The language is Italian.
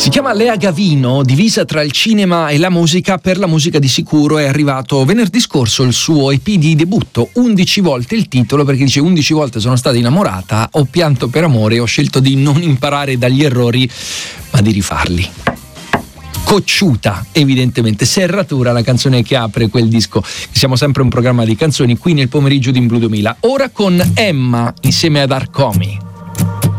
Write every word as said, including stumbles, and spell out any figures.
Si chiama Lea Gavino, divisa tra il cinema e la musica. Per la musica di sicuro è arrivato venerdì scorso il suo E P di debutto, undici volte il titolo, perché dice undici volte sono stata innamorata, ho pianto per amore, ho scelto di non imparare dagli errori ma di rifarli. Cocciuta, evidentemente, Serratura, la canzone che apre quel disco. Siamo sempre un programma di canzoni qui nel pomeriggio di In Blu duemila. Ora con Emma insieme ad Arcomi.